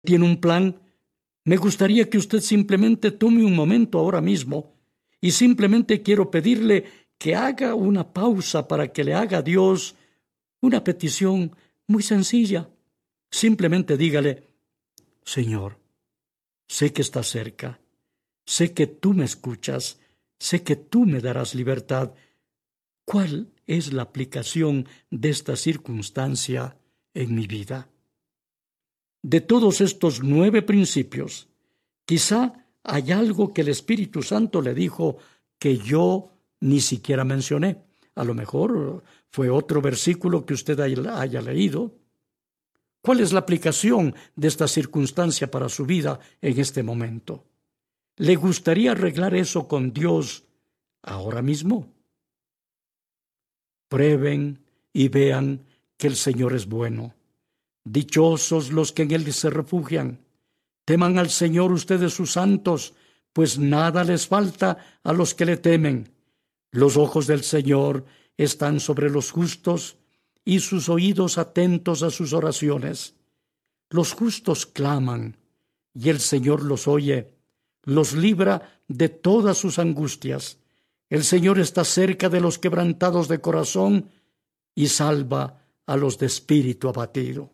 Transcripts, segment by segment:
tiene un plan, me gustaría que usted simplemente tome un momento ahora mismo y simplemente quiero pedirle que haga una pausa para que le haga a Dios una petición muy sencilla. Simplemente dígale: Señor, sé que estás cerca, sé que tú me escuchas, sé que tú me darás libertad. ¿Cuál es la aplicación de esta circunstancia en mi vida? De todos estos 9 principios, quizá hay algo que el Espíritu Santo le dijo que yo ni siquiera mencioné. A lo mejor fue otro versículo que usted haya leído. ¿Cuál es la aplicación de esta circunstancia para su vida en este momento? ¿Le gustaría arreglar eso con Dios ahora mismo? Prueben y vean que el Señor es bueno. Dichosos los que en Él se refugian. Teman al Señor ustedes sus santos, pues nada les falta a los que le temen. Los ojos del Señor están sobre los justos y sus oídos atentos a sus oraciones. Los justos claman y el Señor los oye, los libra de todas sus angustias. El Señor está cerca de los quebrantados de corazón y salva a los de espíritu abatido.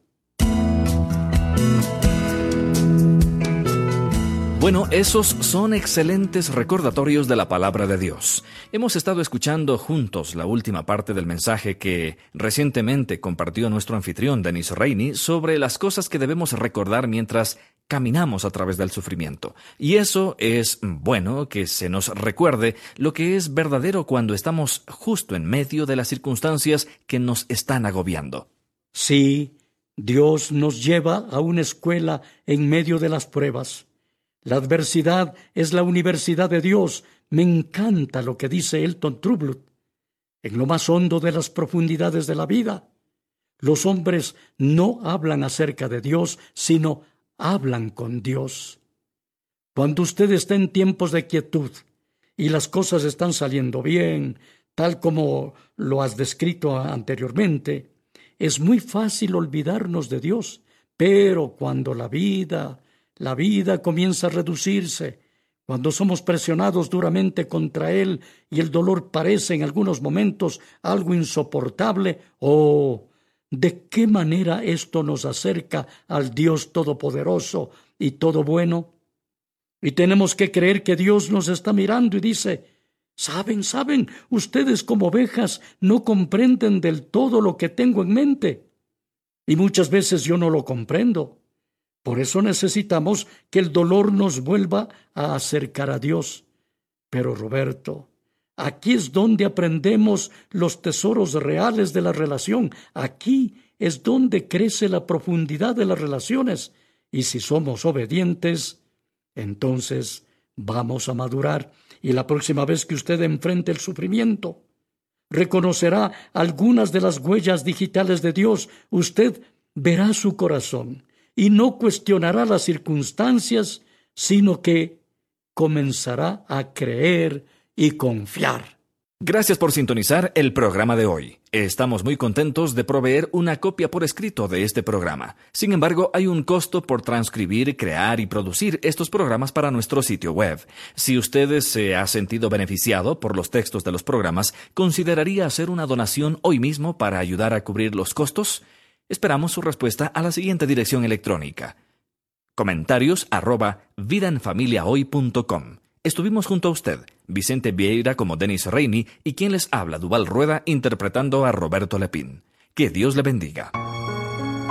Bueno, esos son excelentes recordatorios de la palabra de Dios. Hemos estado escuchando juntos la última parte del mensaje que recientemente compartió nuestro anfitrión Dennis Rainey sobre las cosas que debemos recordar mientras caminamos a través del sufrimiento. Y eso es bueno, que se nos recuerde lo que es verdadero cuando estamos justo en medio de las circunstancias que nos están agobiando. Sí, Dios nos lleva a una escuela en medio de las pruebas. La adversidad es la universidad de Dios. Me encanta lo que dice Elton Trueblood. En lo más hondo de las profundidades de la vida, los hombres no hablan acerca de Dios, sino hablan con Dios. Cuando usted está en tiempos de quietud y las cosas están saliendo bien, tal como lo has descrito anteriormente, es muy fácil olvidarnos de Dios. Pero cuando la vida comienza a reducirse, cuando somos presionados duramente contra Él y el dolor parece en algunos momentos algo insoportable, ¿de qué manera esto nos acerca al Dios Todopoderoso y todo bueno? Y tenemos que creer que Dios nos está mirando y dice: ¿Saben? Ustedes como ovejas no comprenden del todo lo que tengo en mente. Y muchas veces yo no lo comprendo. Por eso necesitamos que el dolor nos vuelva a acercar a Dios. Pero Roberto, aquí es donde aprendemos los tesoros reales de la relación. Aquí es donde crece la profundidad de las relaciones. Y si somos obedientes, entonces vamos a madurar. Y la próxima vez que usted enfrente el sufrimiento, reconocerá algunas de las huellas digitales de Dios. Usted verá su corazón y no cuestionará las circunstancias, sino que comenzará a creer y confiar. Gracias por sintonizar el programa de hoy. Estamos muy contentos de proveer una copia por escrito de este programa. Sin embargo, hay un costo por transcribir, crear y producir estos programas para nuestro sitio web. Si usted se ha sentido beneficiado por los textos de los programas, ¿consideraría hacer una donación hoy mismo para ayudar a cubrir los costos? Esperamos su respuesta a la siguiente dirección electrónica: comentarios@vidaenfamiliahoy.com. Estuvimos junto a usted, Vicente Vieira como Dennis Rainey, y quien les habla, Duval Rueda, interpretando a Roberto Lepín. Que Dios le bendiga.